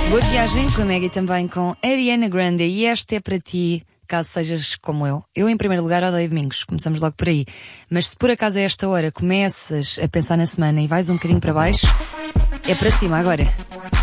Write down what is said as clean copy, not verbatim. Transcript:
Boa viagem com a Maggie, também com Ariana Grande, e esta é para ti, caso sejas como eu. Eu, em primeiro lugar, odeio domingos, começamos logo por aí. Mas se por acaso a esta hora começas a pensar na semana e vais um bocadinho para baixo, é para cima agora.